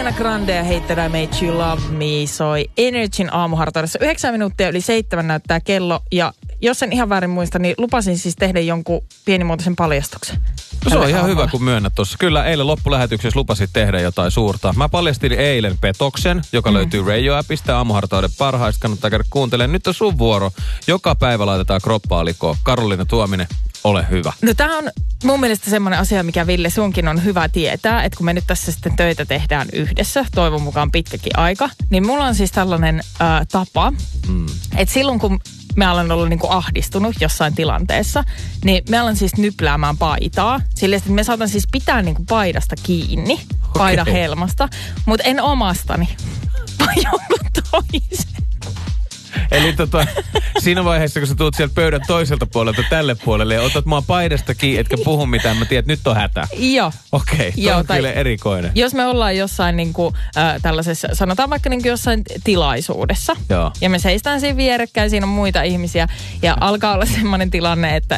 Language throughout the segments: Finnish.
Ariana Grande ja Hate That I Made You Love Me soi Energyn aamuhartaudessa. 9 minuuttia yli 7 näyttää kello. Ja jos en ihan väärin muista, niin lupasin siis tehdä jonkun pienimuotoisen paljastuksen. Se on ihan hyvä, kun myönnät tuossa. Kyllä eilen loppulähetyksessä lupasit tehdä jotain suurta. Mä paljastin eilen petoksen, joka löytyy Radio-appista aamuhartauden parhaista. Kannattaa käydä kuuntelemaan. Nyt on sun vuoro. Joka päivä laitetaan kroppaa likoon. Karoliina Tuominen, ole hyvä. No tää on mun mielestä semmoinen asia, mikä Ville sunkin on hyvä tietää, että kun me nyt tässä sitten töitä tehdään yhdessä, toivon mukaan pitkäkin aika, niin mulla on siis tällainen tapa, että silloin kun me alan olla niinku ahdistunut jossain tilanteessa, niin me alan siis nypläämään paitaa. Sillä että me saatan siis pitää niinku paidasta kiinni, paidan helmasta, mutta en omastani, vaan jonkun toisen. Eli siinä vaiheessa, kun sä tuut sieltä pöydän toiselta puolelta tälle puolelle ja otat mua paidasta kiinni, etkä puhu mitään, mä tiedän, että nyt on hätä. Joo. Okei, toi on kyllä erikoinen. Jos me ollaan jossain niinku, tällaisessa, sanotaan vaikka niinku jossain tilaisuudessa. Joo. Ja me seistään siinä vierekkäin, siinä on muita ihmisiä. Ja alkaa olla semmoinen tilanne, että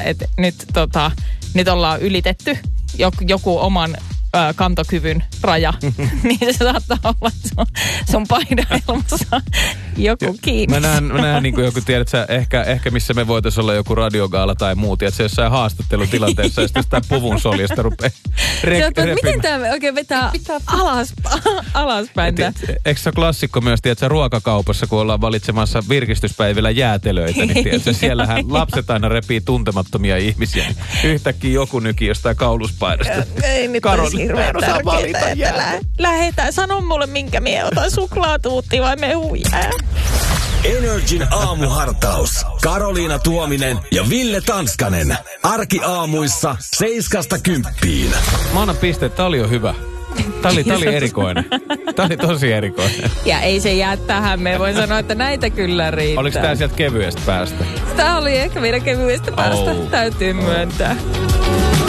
nyt ollaan ylitetty joku oman kantokyvyn raja, niin se saattaa olla sun paidanhelmassa joku kiinni. Mä näen niin kuin joku, tiedät sä, ehkä missä me voitaisiin olla joku radiogaala tai muu, tiedät sä jossain haastattelutilanteessa, ja sitten jostain puvun soljasta rupeaa miten tämä oikein vetää alaspäin? Eikö se ole klassikko myös, tiedät sä, ruokakaupassa, kun ollaan valitsemassa virkistyspäivillä jäätelöitä, niin tiedät sä, siellähän lapset aina repii tuntemattomia ihmisiä. Yhtäkkiä joku nyki jostain kauluspaidasta. Ei nyt olisi hirveän tärkeää, että lähetään. Sano mulle, minkä mie otan, suklaatuutti vai mehujää. Energin aamuhartaus. Karoliina Tuominen ja Ville Tanskanen. Arkiaamuissa 7–10. Mä annan pisteet, tää oli jo hyvä. Tää oli erikoinen. Tää oli tosi erikoinen. Ja ei se jää tähän. Me voin sanoa, että näitä kyllä riittää. Oliko tää sieltä kevyestä päästä? Tää oli ehkä meidän kevyestä päästä. Täytyy myöntää.